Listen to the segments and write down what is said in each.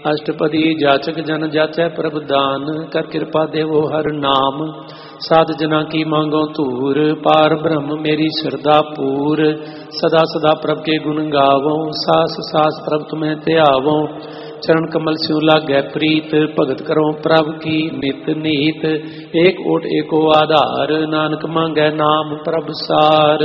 अष्टपदी जाचक जन जाचै प्रभ दान, कर कृपा देवो हर नाम। साध जना की मांगो तूर, पार ब्रह्म मेरी श्रद्धा पूर। सदा सदा प्रभ के गुण गावो, सास सास प्रभ तुम्हें त्यावो। चरण कमल स्यू लागै प्रीत, भगत करो प्रभ की नित नीत। एक ओट एको आधार, नानक मांगै नाम प्रभ सार।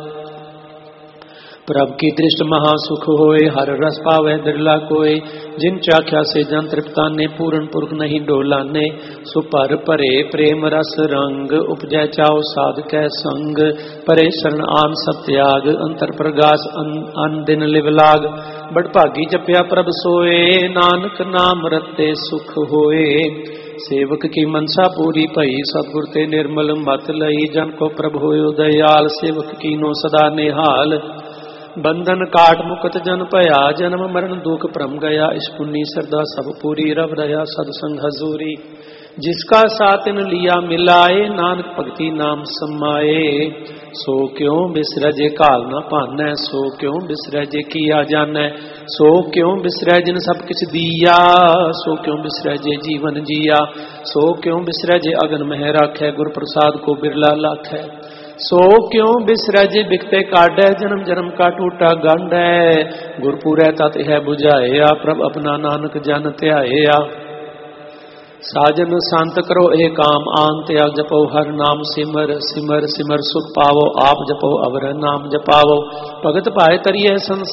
प्रभ की दृष्ट महासुख होए, हर रस पावै बिरला कोय। जिन चाख्या से जन तृप्ताने, पूर्ण पुरख नहीं डोलाने। सुपर परे प्रेम रस रंग, उपजै चाओ साध कै संग। परे शरण आन सब त्याग, अंतर प्रगास अन दिन लिव लाग। बड़ भागी जपया प्रभ सोए, नानक नाम रते सुख होए। सेवक की मनसा पूरी भई, सतगुर ते निर्मल मत लई। जन को प्रभ होयो दयाल, सेवक कीनो सदा निहाल। बंधन काट मुकत जन भया, जन्म मरण दुख भ्रम गया। इस पुन्नी श्रद्धा सब पूरी, रब रहा सत्संग हजूरी। जिसका सातिन लिया मिलाए, नानक भगति नाम समाए। सो क्यों बिसरजे काल न पानै, सो क्यों बिसरजे किया जानै। सो क्यों बिसरै जिन सब किछ दिया, सो क्यों बिसरै जे जीवन जिया। सो क्यों बिसरै जे अगन मह राखै, गुर प्रसाद को बिरला लाखै। सो क्यों बिसरै जे बिकते काढै, जन्म जन्म का टूटा गांढै। गुरपुरै तत है बुझाया, प्रभ अपना नानक जन ध्याया। साजन संत करो ए काम आन, त्याग जपो हर नाम सिमर। सिमर सिमर सुख पावो, आप जपो अवर नाम जपावो। भगत पाए तरिए संसार,